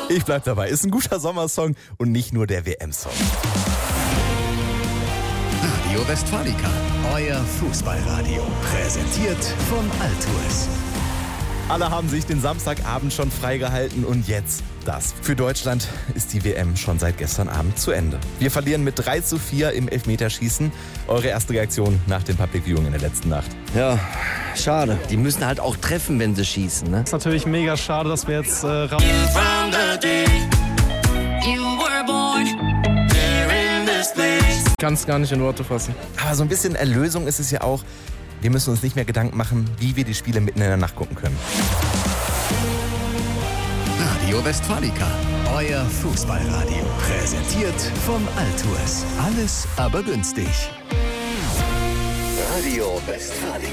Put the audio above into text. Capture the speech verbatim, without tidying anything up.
Ich bleib dabei, ist ein guter Sommersong und nicht nur der W M-Song. Radio Westfalica, euer Fußballradio. Präsentiert von Altours. Alle haben sich den Samstagabend schon freigehalten und jetzt das. Für Deutschland ist die W M schon seit gestern Abend zu Ende. Wir verlieren mit drei zu vier im Elfmeterschießen. Eure erste Reaktion nach dem Public Viewing in der letzten Nacht? Ja, schade. Die müssen halt auch treffen, wenn sie schießen, ne? Ist natürlich mega schade, dass wir jetzt äh, raus. Kann's gar nicht in Worte fassen. Aber so ein bisschen Erlösung ist es ja auch. Wir müssen uns nicht mehr Gedanken machen, wie wir die Spiele mitten in der Nacht gucken können. Radio Westfalica, euer Fußballradio. Präsentiert von Altours. Alles aber günstig. Radio Westfalica.